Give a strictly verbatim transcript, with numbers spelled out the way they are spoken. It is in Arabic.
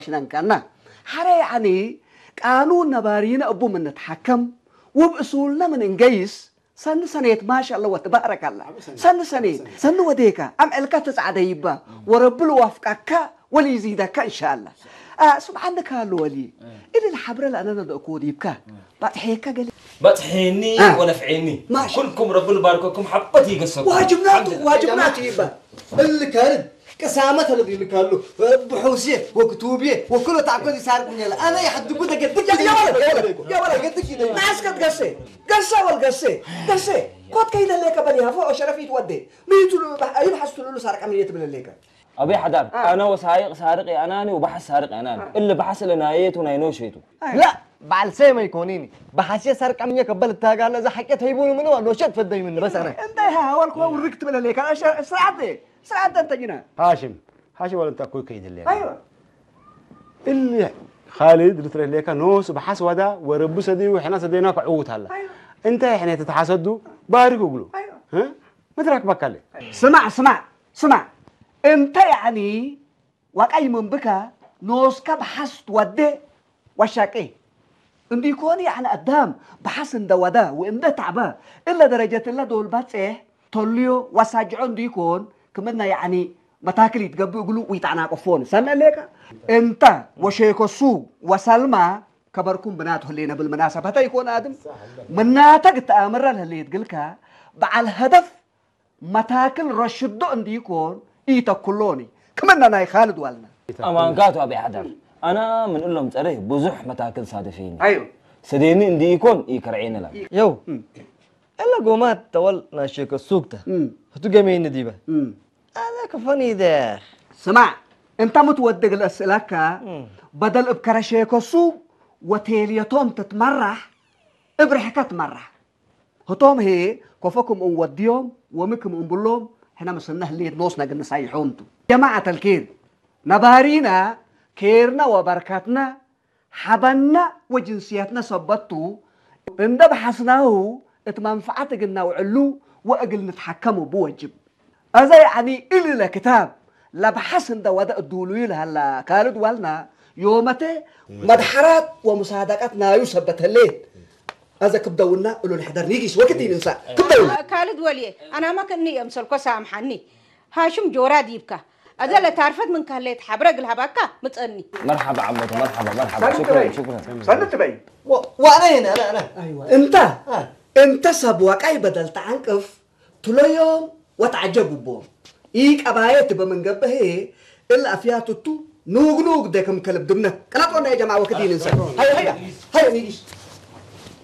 شنان كنا حري يعني قانون نبارينا أبو من نتحكم وبأصولنا من إنجيس سن سنة ما شاء الله وتبارك الله سن سنة سن وديكا أم الكتس عديبة ورب الوفقك وليزيدك إن شاء الله آه سبحانك هالولي إذا الحبر اللي أنا ندقود يبكى بتحيك قال بتحيني آه. ونفعيني كلكم ربنا يبارككم حبتي قصة واجبنات واجبنات يبا اللي كان كسامة الذي اللي كان له بحوثية وكتوبية وكله تعقد يسارق من يلا أنا يحد قد قدك يا يا ولد يا ولد يا ولد قدك كده ناس قد قصة قصة والقصة قصة قد كيدا ليك بنيها فوق شرفي تودي مين تلو يبحث تلو سارق عملية من الليك أبي حدار آه. أنا وسارق سارقي أناني وبحث سارق أناني آه. اللي بحث لنايته وناينوشيته آه. لا بعلسي ما يكونيني بحثي سارق عملية قبل التاجر إذا حكيت هيبوني منه ولا شد فدي منه بس أنا أنت ها أول كوا وركت من الليك أنا سرعت سرعت أنت جنا هاشم هاشم ولا أنت أقول كيد الليل أيوة اللي خالد رتر الليك نوس بحث ودا ورب سدي وإحنا سدينا كعوت هلا أيوة أنت إحنا تتحسدوا بارك وقولوا أيوة ها ما تراك بكالي سمع سمع سمع أنت يعني وقاي من بك نوس كبحث ودي وشاكي إن يكون يعني قدام بحث إن ودا وإن ده تعبان إلا درجة الله دول بس إيه توليو وساجعون ديكون كمان يعني متاكل يتقبلوا يقولوا ويتعناقفون سنة ليك أنت وشيخ السوق وسلمى كبركم بنات هلينا بالمناسبة هتا يكون آدم مناتك تأمر اللي يتقلك بعد هدف متاكل رشدو أن يكون إيتا كلوني كمان أنا خالد والنا أمان قاتوا أبي حدر أنا من أقول لهم تريه بزح متاكل صادفين أيوه سديني إن دي يكون يكرعين لا يو إلا قومات تول ناشيك السوق ده هتجمعين نديبه هذا كفني ده سمع أنت متودق الأسئلة بدل ابكر شيك السوق وتيليتهم تتمرح ابرحك تمرح هتوم هي كفكم أوديهم ومكم أنبلهم هنا مسنه اللي نوسنا قلنا سايحونتو جماعة الكير نبارينا كيرنا وبركاتنا حبنا وجنسياتنا صبتو إن ده بحثناه اتمنفعتك إنه وعلو وأقل نتحكموا بوجب هذا يعني إلي كتاب لا بحسن ده ودا الدولوي لهلا كارد والنا يومته مدحرات ومساعداتنا يثبت الليل هذا كبدونا قولوا الحضر نيجي وقت ننسى كبدونا كارد ولي أنا ما كني أمسلكوا سامحني هاشم جورا ديبكا هذا لا تعرفت من كهلت حبرق الهباكا متأني مرحبا عمتي مرحبا مرحبا شكرا شكرا سنت بي وأنا هنا أنا أنا أيوة أنت آه. أنت سبوك أي بدل تعنكف طول يوم وتعجبوا بوم إيك أبايت بمن قبه إلا أفياتو تو نوغ نوغ ديكم كلب دمنا كلا تونا يا جماعة وكتين إنسان هيا هيا هيا نيجي